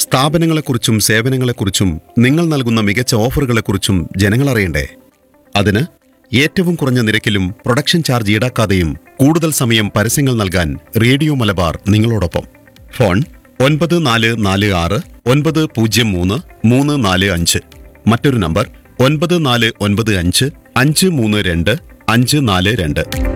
സ്ഥാപനങ്ങളെക്കുറിച്ചും സേവനങ്ങളെക്കുറിച്ചും നിങ്ങൾ നൽകുന്ന മികച്ച ഓഫറുകളെക്കുറിച്ചും ജനങ്ങൾ അറിയണ്ടേ? അതിന് ഏറ്റവും കുറഞ്ഞ നിരക്കിലും പ്രൊഡക്ഷൻ ചാർജ് ഈടാക്കാതെയും കൂടുതൽ സമയം പരസ്യങ്ങൾ നൽകാൻ റേഡിയോ മലബാർ നിങ്ങളോടൊപ്പം. ഫോൺ 9446 903 345. മറ്റൊരു നമ്പർ 9495 532 542.